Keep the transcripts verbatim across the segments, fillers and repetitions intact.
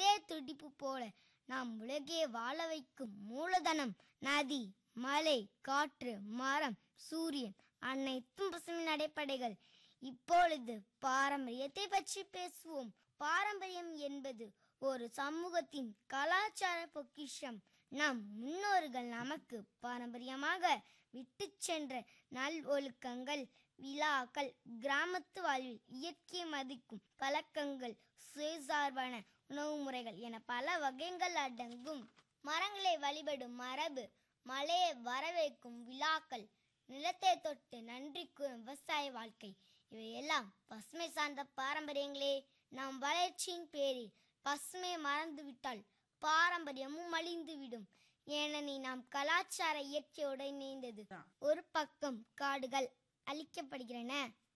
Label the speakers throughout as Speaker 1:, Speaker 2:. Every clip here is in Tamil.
Speaker 1: இதே துடிப்பு போல நாம் உலகே வாழ வைக்கும் மூலதனம் நதி, மலை, காற்று, மரம், சூரியன் அனைத்தும் பசுமையின் அடிப்படைகள். இப்பொழுது பாரம்பரியத்தை பற்றி பேசுவோம். பாரம்பரியம் என்பது ஒரு சமூகத்தின் கலாச்சார பொக்கிஷம். நம் முன்னோர்கள் நமக்கு பாரம்பரியமாக விட்டு சென்ற நல் ஒழுக்கங்கள், விழாக்கள், கிராமத்து வாழ்வில் இயற்கை மதிக்கும் பழக்கங்கள், சுயசார்பான உணவு முறைகள் என பல வகைகள் அடங்கும். மரங்களை வழிபடும் மரபு, மழையை வரவேற்கும் விழாக்கள், நிலத்தை தொட்டு நன்றி கூறும் விவசாய வாழ்க்கை, இவையெல்லாம் பசுமை சார்ந்த பாரம்பரியங்களே. நாம் வளர்ச்சியின் பேரில் பசுமையை மறந்துவிட்டால் பாரம்பரியமும் அழிந்துவிடும். ஏனெனில் நாம் கலாச்சார இயற்கையோடு இணைந்தது. ஒரு பக்கம் காடுகள் அழிக்கப்படுகின்றன,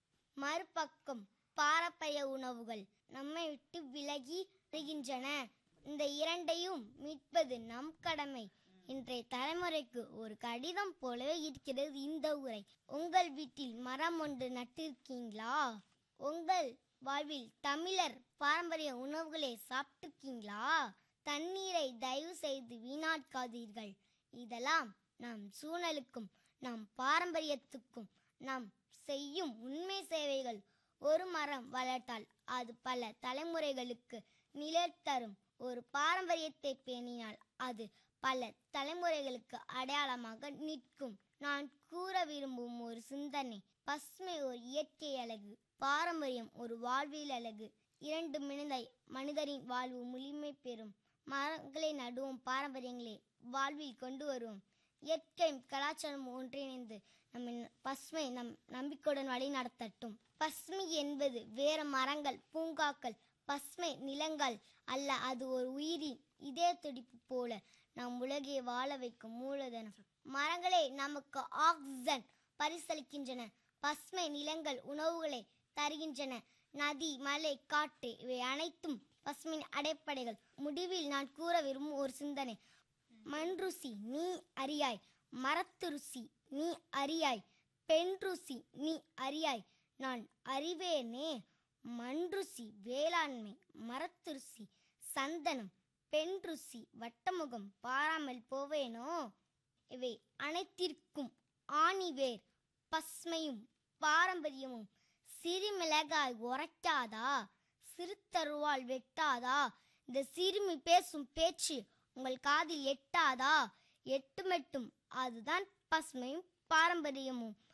Speaker 1: மறுபக்கம் பாரம்பரிய உணவுகள் நம்மை விட்டு விலகி வருகின்றன. இந்த இரண்டையும் மீட்பது நம் கடமை. இன்றைய தலைமுறைக்கு ஒரு கடிதம் போலவே இருக்கிறது இந்த உரை. உங்கள் வீட்டில் மரம் ஒன்று நட்டிருக்கீங்களா? உங்கள் வாழ்வில் தமிழர் பாரம்பரிய உணவுகளை சாப்பிட்டிருக்கீங்களா? தண்ணீரை தயவு செய்து வீணாக்காதீர்கள். இதெல்லாம் நம் சூழலுக்கும் நம் பாரம்பரியத்துக்கும் நாம் செய்யும் உண்மை சேவைகள். ஒரு மரம் வளர்த்தால் அது பல தலைமுறைகளுக்கு நிழல் தரும். ஒரு பாரம்பரியத்தை பேணினால் அது பல தலைமுறைகளுக்கு அடையாளமாக நிற்கும். நான் கூற விரும்பும் ஒரு சிந்தனை: பசுமை ஒரு இயற்கை அழகு, பாரம்பரியம் ஒரு வாழ்வியல் அழகு. இரண்டு இணைந்தாய் மனிதரின் வாழ்வு முழுமை பெறும். மரங்களை நடுவோம், பாரம்பரியங்களை வாழ்வில் கொண்டு வருவோம். இயற்கையும் கலாச்சாரம் ஒன்றிணைந்து நம்ம பசுமை நம் நம்பிக்கையுடன் வழி நடத்தட்டும். பசுமை என்பது வேற மரங்கள், பூங்காக்கள், பசுமை நிலங்கள் அல்ல. அது ஒரு உயிரின் இதே துடிப்பு போல நாம் உலகை வாழ வைக்கும் மூலதனம். மரங்களே நமக்கு ஆக்சிஜன் பரிசளிக்கின்றன. பசுமை நிலங்கள் உணவுகளை தருகின்றன. நதி, மலை, காற்று இவை அனைத்தும் பசுமையின் அடிப்படைகள். முடிவில் நான் கூற விரும்பும் ஒரு சிந்தனை: மண் ருசி நீ அறியாய், மரத்து ருசி நீ அறியாய், பெண் ருசி நீ அறியாய், நான் அறிவேனே. மண் ருசி வேளாண்மை, மரத்து ருசி சந்தனம், பெண் ருசி வட்டமுகம் பாராமல் போவேனோ. இவை அனைத்திற்கும் ஆணிவேர் பசுமையும் பாரம்பரியமும். சிறுமிளகாய் உரைக்காதா, சிறு தருவால் வெட்டாதா? இந்த சிறுமி பேசும் பேச்சு உங்கள் காதில் எட்டாதா? எட்டுமெட்டும் அதுதான் பசுமையும் பாரம்பரியமும்.